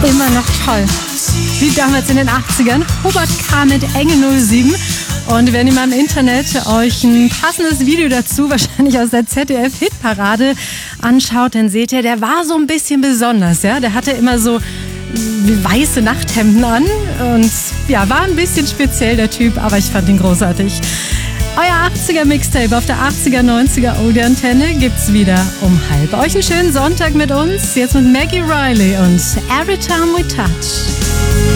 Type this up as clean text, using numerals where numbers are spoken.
Immer noch toll. Wie damals in den 80ern. Hubert K. mit Engel 07. Und wenn ihr mal im Internet euch ein passendes Video dazu, wahrscheinlich aus der ZDF-Hitparade, anschaut, dann seht ihr, der war so ein bisschen besonders. Ja? Der hatte immer so weiße Nachthemden an und ja, war ein bisschen speziell, der Typ, aber ich fand ihn großartig. Euer 80er Mixtape auf der 80er, 90er Oldie-Antenne gibt's wieder um 12:30. Euch einen schönen Sonntag mit uns, jetzt mit Maggie Riley und Every Time We Touch.